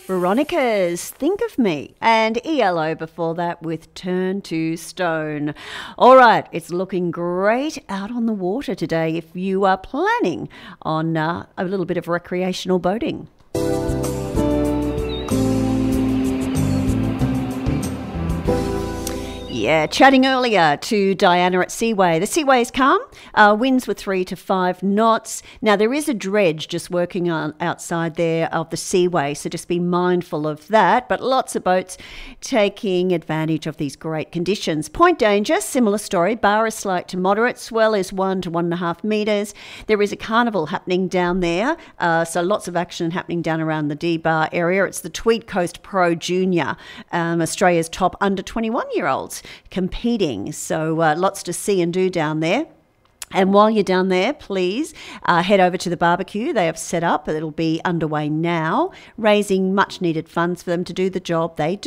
Veronica's Think of Me, and ELO before that with Turn to Stone. All right, it's looking great out on the water today if you are planning on a little bit of recreational boating. Yeah, chatting earlier to Diana at Seaway. The Seaway is calm. Winds were 3 to 5 knots. Now, there is a dredge just working on outside there of the Seaway, so just be mindful of that. But lots of boats taking advantage of these great conditions. Point danger, similar story. Bar is slight to moderate. Swell is 1 to 1.5 metres. There is a carnival happening down there, so lots of action happening down around the D-Bar area. It's the Tweed Coast Pro Junior, Australia's top under 21-year-olds competing. So lots to see and do down there. And while you're down there, please head over to the barbecue they have set up. It'll be underway now, raising much needed funds for them to do the job they do.